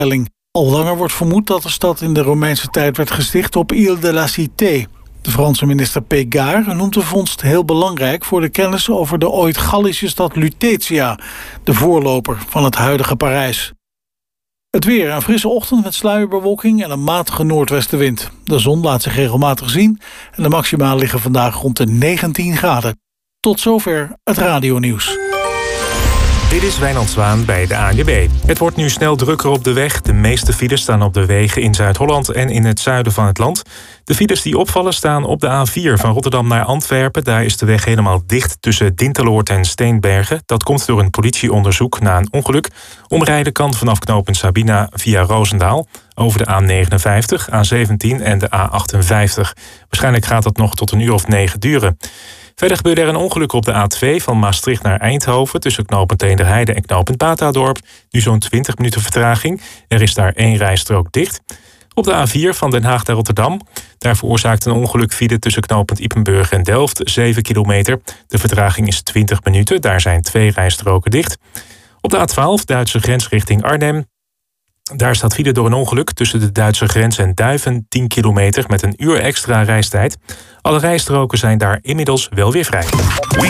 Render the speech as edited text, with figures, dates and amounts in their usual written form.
Al langer wordt vermoed dat de stad in de Romeinse tijd werd gesticht op Ile de la Cité. De Franse minister Pégard noemt de vondst heel belangrijk voor de kennis over de ooit Gallische stad Lutetia, de voorloper van het huidige Parijs. Het weer: een frisse ochtend met sluierbewolking en een matige noordwestenwind. De zon laat zich regelmatig zien en de maxima liggen vandaag rond de 19 graden. Tot zover het radionieuws. Dit is Wijnand Zwaan bij de ANWB. Het wordt nu snel drukker op de weg. De meeste files staan op de wegen in Zuid-Holland en in het zuiden van het land. De files die opvallen staan op de A4 van Rotterdam naar Antwerpen. Daar is de weg helemaal dicht tussen Dinteloord en Steenbergen. Dat komt door een politieonderzoek na een ongeluk. Omrijden kan vanaf knooppunt Sabina via Roosendaal over de A59, A17 en de A58. Waarschijnlijk gaat dat nog tot een uur of 9 duren. Verder gebeurde er een ongeluk op de A2 van Maastricht naar Eindhoven tussen knooppunt Eenderheide en knooppunt Batadorp. Nu zo'n 20 minuten vertraging. Er is daar 1 rijstrook dicht. Op de A4 van Den Haag naar Rotterdam. Daar veroorzaakt een ongeluk file tussen knooppunt Ypenburg en Delft 7 kilometer. De vertraging is 20 minuten. Daar zijn 2 rijstroken dicht. Op de A12 Duitse grens richting Arnhem. Daar staat file door een ongeluk tussen de Duitse grens en Duiven 10 kilometer met een uur extra reistijd. Alle rijstroken zijn daar inmiddels wel weer vrij.